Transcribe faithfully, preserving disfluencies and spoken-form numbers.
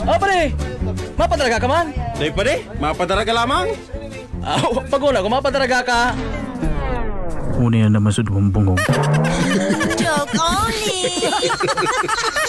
Oh, pare! Mapadaraga ka man? Day pa de, mapadaraga lamang. Ah, paguna ko, mapadaraga ka. Una yan naman sa dumang bungong. Joke only!